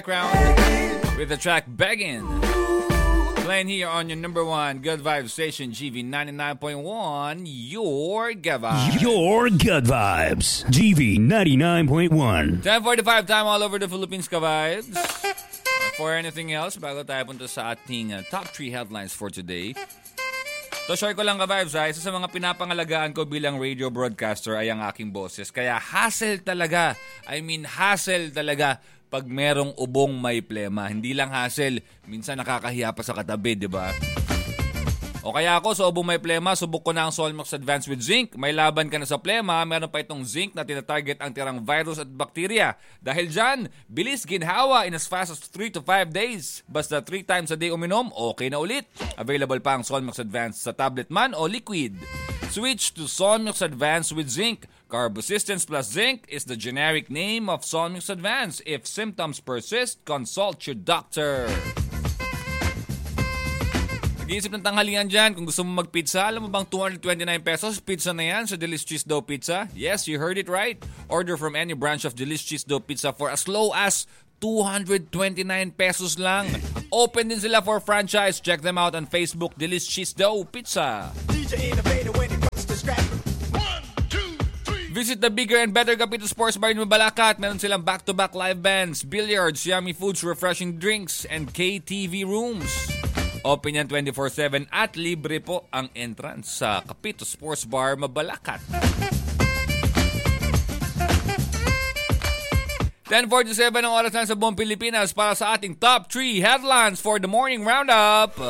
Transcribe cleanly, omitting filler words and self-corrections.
background with the track Beggin'. Playing here on your number one Good Vibes station, GV 99.1, your Good Vibes. Your Good Vibes, GV 99.1. 10:45 time all over the Philippines, ka-vibes. For anything else, bago tayo punta sa ating top 3 headlines for today. So, share ko lang ka-vibes ha. Isa sa mga pinapangalagaan ko bilang radio broadcaster ay ang aking boses. Kaya hassle talaga. Hassle talaga pag merong ubong may plema. Hindi lang hassle, minsan nakakahiya pa sa katabi, di ba? O kaya ako, sa ubong may plema, subok ko na ang Solmox Advance with Zinc. May laban ka na sa plema, meron pa itong zinc na tinatarget ang tirang virus at bakterya. Dahil dyan, bilis ginhawa in as fast as 3 to 5 days. Basta 3 times a day uminom, okay na ulit. Available pa ang Solmox Advance sa tablet man o liquid. Switch to Solmox Advance with Zinc. Carbosystems plus zinc is the generic name of Solmox Advance. If symptoms persist, consult your doctor. Nag-iisip ng tanghalian dyan, kung gusto mo mag-pizza, alam mo bang 229 pesos, pizza na yan sa Delish Cheese Dough Pizza? Yes, you heard it right. Order from any branch of Delish Cheese Dough Pizza for as low as 229 pesos lang. Open din sila for franchise. Check them out on Facebook, Delish Cheese Dough Pizza. DJ Innovator when it comes to scrapping. Visit the bigger and better Capito Sports Bar in Mabalacat. Meron silang back-to-back live bands, billiards, yummy foods, refreshing drinks, and KTV rooms. Open yan 24/7 at libre po ang entrance sa Capito Sports Bar, Mabalacat. 10:47 ang oras na sa buong Pilipinas para sa ating top 3 headlines for the morning roundup.